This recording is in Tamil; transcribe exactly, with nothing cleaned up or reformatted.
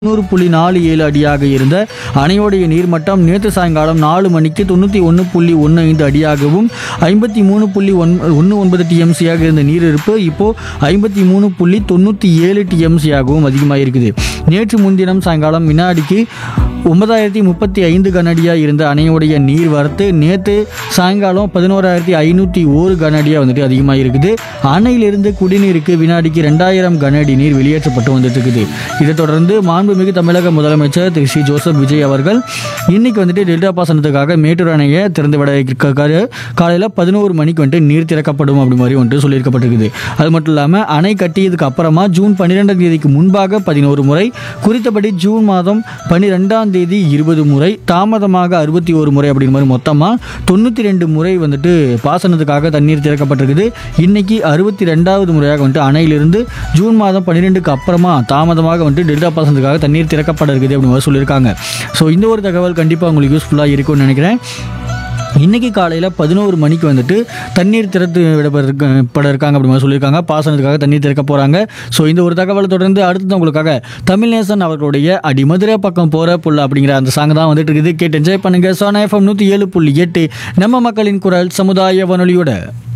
நூறு புள்ளி நாலு ஏழு அடியாக இருந்த அணையோடைய நீர்மட்டம் நேற்று சாயங்காலம் நாலு மணிக்கு தொண்ணூற்றி ஒன்று புள்ளி ஒன்று ஐந்து அடியாகவும் ஐம்பத்தி மூணு புள்ளி ஒன் ஒன்று ஒன்பது டிஎம்சியாக இருந்த நீரிருப்பு இப்போது ஐம்பத்தி மூணு புள்ளி தொண்ணூற்றி ஏழு டிஎம்சியாகவும் அதிகமாக இருக்குது. நேற்று முன்தினம் சாயங்காலம் வினாடிக்கு ஒன்பதாயிரத்தி முப்பத்தி ஐந்து கனஅடியாக இருந்த அணையோடைய நீர் வரத்து நேற்று சாயங்காலம் பதினோராயிரத்தி ஐநூற்றி ஒரு கனஅடியாக வந்துட்டு அதிகமாக இருக்குது. அணையிலிருந்து குடிநீருக்கு வினாடிக்கு ரெண்டாயிரம் கனஅடி நீர் வெளியேற்றப்பட்டு வந்துட்டு இருக்குது. இதை தொடர்ந்து மாண்புமிகு தமிழக முதலமைச்சர் திரு சி ஜோசப் விஜய் அவர்கள் இன்னைக்கு வந்துட்டு டெல்டா பாசனத்துக்காக மேட்டூர் அணையை திறந்து விட இருக்காரு. காலையில் பதினோரு மணிக்கு வந்துட்டு நீர் திறக்கப்படும் அப்படி மாதிரி வந்துட்டு சொல்லியிருக்கப்பட்டிருக்குது. அது மட்டும் இல்லாமல் அணை கட்டியதுக்கு அப்புறமா ஜூன் பன்னிரெண்டாம் தேதிக்கு முன்பாக பதினோரு முறை, குறித்தபடி ஜூன் மாதம் பன்னிரெண்டாம் தேதி இருபது முறை, தாமதமாக அறுபத்தி ஒரு முறை அப்படிங்கிற மாதிரி மொத்தமாக தொண்ணூற்றி ரெண்டு முறை வந்துட்டு பாசனத்துக்காக தண்ணீர் திறக்கப்பட்டிருக்குது. இன்னைக்கு அறுபத்தி ரெண்டாவது முறையாக வந்துட்டு அணையிலிருந்து ஜூன் மாதம் பன்னிரெண்டுக்கு அப்புறமா தாமதமாக வந்துட்டு டெல்டா பாசனத்துக்காக தண்ணீர் திறக்கப்பட இருக்குது அப்படின்னு மாதிரி சொல்லியிருக்காங்க. ஸோ இந்த ஒரு தகவல் கண்டிப்பாக உங்களுக்கு யூஸ்ஃபுல்லாக இருக்கும்னு நினைக்கிறேன். இன்றைக்கி காலையில் பதினோரு மணிக்கு வந்துட்டு தண்ணீர் திறத்து விடப்பட இருக்காங்க அப்படி மாதிரி சொல்லியிருக்காங்க. பாசனத்துக்காக தண்ணீர் திறக்க போகிறாங்க. ஸோ இந்த ஒரு தகவலை தொடர்ந்து அடுத்தது உங்களுக்காக தமிழ்நேசன் அவர்களுடைய அடி மதுரை பக்கம் போகிற புள்ள அப்படிங்கிற அந்த சாங் தான் வந்துட்டு இருக்குது. கேட்டு என்ஜாய் பண்ணுங்கள். சோனா எஃப்எம் நூற்றி ஏழு புள்ளி எட்டு நம்ம மக்களின் குரல் சமுதாய வானொலியோட